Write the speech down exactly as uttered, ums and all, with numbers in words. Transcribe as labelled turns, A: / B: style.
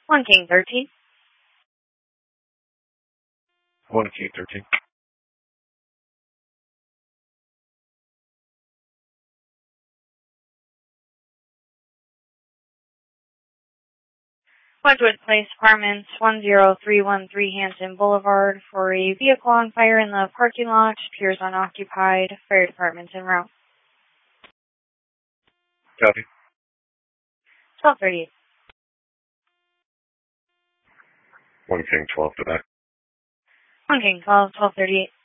A: one King thirteen.
B: one King thirteen.
A: Wedgwood Place Apartments, one zero three one three Hampton Boulevard, for a vehicle on fire in the parking lot. Appears unoccupied. Fire department's en route.
B: Copy.
A: twelve thirty-eight.
B: one King twelve to back.
A: one King twelve, twelve thirty-eight.